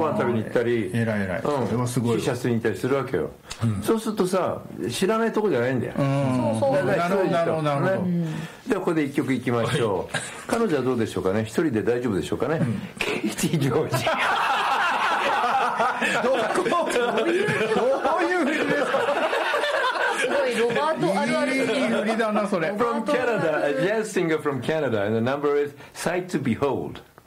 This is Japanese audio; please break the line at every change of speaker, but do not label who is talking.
飯食べに行ったり、
偉い、それはすごい。
T シャツに行ったりするわけよ、そうするとさ、知らないとこじゃないんだよ。
なるほど。
ではここで一曲いきましょう。彼女はどうでしょうかね、一人で大丈夫でしょうかね。ケイティ・ジョージ。
どういう振りですか。
すごいロバートあるある。
いい振りだなそれ。
From Canada, a jazz singer from Canada, and the number is Sight to Behold.